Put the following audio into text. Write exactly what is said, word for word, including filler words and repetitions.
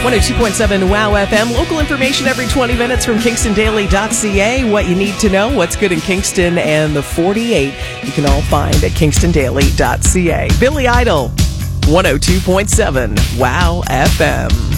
one oh two point seven Wow F M. Local information every twenty minutes from Kingston Daily dot C A. What you need to know, what's good in Kingston and the forty-eight, you can all find at Kingston Daily dot C A. Billy Idol, one oh two point seven Wow F M.